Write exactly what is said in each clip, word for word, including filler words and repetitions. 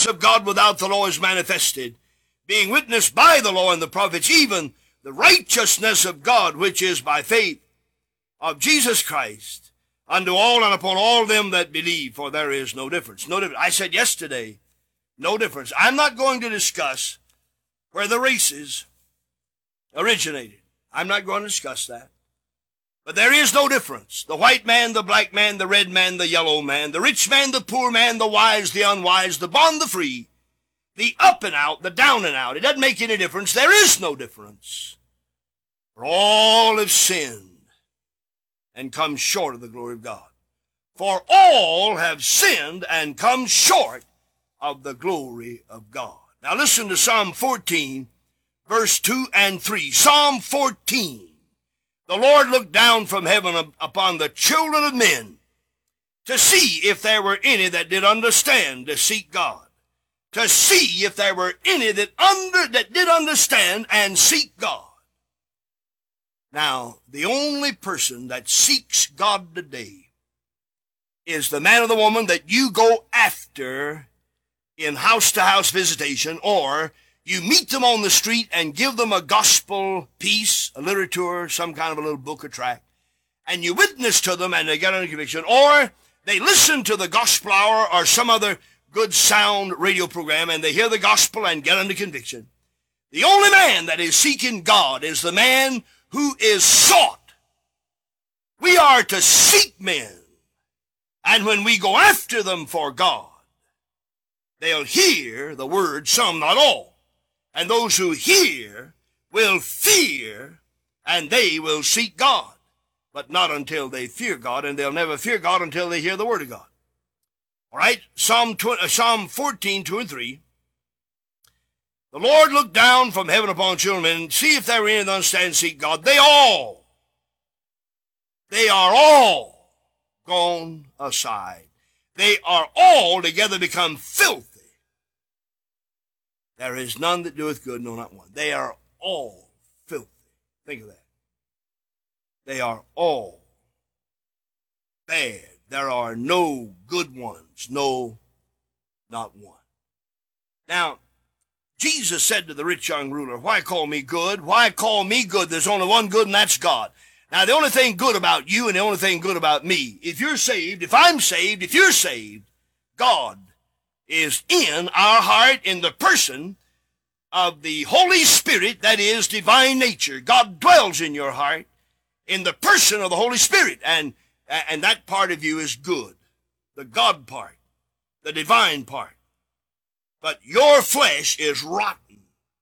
of God without the law is manifested, being witnessed by the law and the prophets, even the righteousness of God, which is by faith of Jesus Christ, unto all and upon all them that believe, for there is no difference. No difference. I said yesterday, no difference. I'm not going to discuss where the races originated. I'm not going to discuss that. But there is no difference. The white man, the black man, the red man, the yellow man, the rich man, the poor man, the wise, the unwise, the bond, the free, the up and out, the down and out. It doesn't make any difference. There is no difference. For all have sinned and come short of the glory of God. For all have sinned and come short of the glory of God. Now listen to Psalm fourteen, verse two and three. Psalm fourteen. The Lord looked down from heaven upon the children of men to see if there were any that did understand to seek God. To see if there were any that under that did understand and seek God. Now, the only person that seeks God today is the man or the woman that you go after in house-to-house visitation, or you meet them on the street and give them a gospel piece, a literature, some kind of a little book or tract, and you witness to them and they get under conviction, or they listen to the gospel hour or some other good sound radio program and they hear the gospel and get under conviction. The only man that is seeking God is the man who is sought. We are to seek men, and when we go after them for God, they'll hear the word, some, not all. And those who hear will fear, and they will seek God. But not until they fear God, and they'll never fear God until they hear the word of God. All right, Psalm, uh, Psalm fourteen, two and three. The Lord looked down from heaven upon children and see if there were any that understand and seek God. They all, they are all gone aside. They are all together become filthy. There is none that doeth good, no, not one. They are all filthy. Think of that. They are all bad. There are no good ones, no, not one. Now, Jesus said to the rich young ruler, why call me good? Why call me good? There's only one good, and that's God. Now, the only thing good about you and the only thing good about me, if you're saved, if I'm saved, if you're saved, God is in our heart in the person of the Holy Spirit, that is divine nature. God dwells in your heart in the person of the Holy Spirit, and, and that part of you is good, the God part, the divine part. But your flesh is rotten.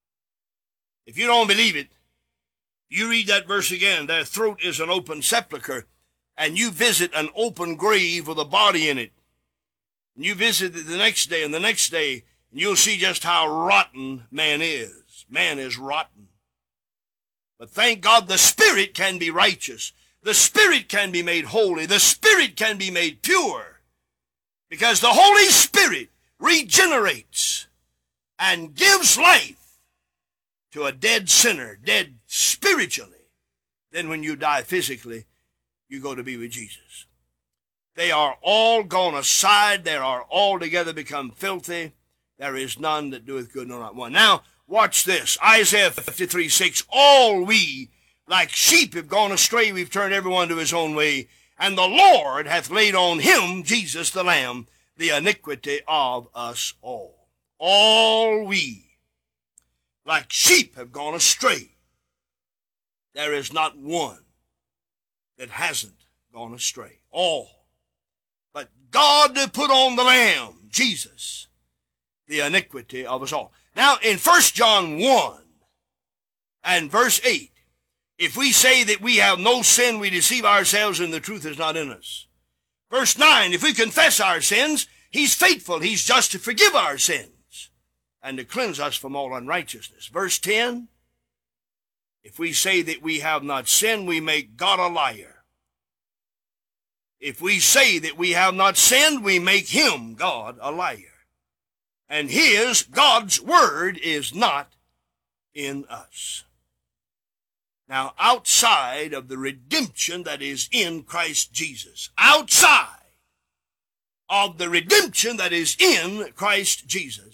If you don't believe it, you read that verse again. Their throat is an open sepulcher, and you visit an open grave with a body in it. And you visit it the next day and the next day, and you'll see just how rotten man is. Man is rotten. But thank God the Spirit can be righteous. The Spirit can be made holy. The Spirit can be made pure. Because the Holy Spirit regenerates and gives life to a dead sinner, dead spiritually. Then when you die physically, you go to be with Jesus. They are all gone aside. They are all together become filthy. There is none that doeth good, no, not one. Now, watch this. Isaiah fifty-three, six. All we, like sheep, have gone astray. We've turned everyone to his own way. And the Lord hath laid on him, Jesus the Lamb, the iniquity of us all. All we, like sheep, have gone astray. There is not one that hasn't gone astray. All. But God put on the Lamb, Jesus, the iniquity of us all. Now, in First John one and verse eight, if we say that we have no sin, we deceive ourselves and the truth is not in us. Verse nine, if we confess our sins, he's faithful, he's just to forgive our sins and to cleanse us from all unrighteousness. Verse ten, if we say that we have not sinned, we make God a liar. If we say that we have not sinned, we make him, God, a liar. And his, God's word, is not in us. Now, outside of the redemption that is in Christ Jesus, outside of the redemption that is in Christ Jesus,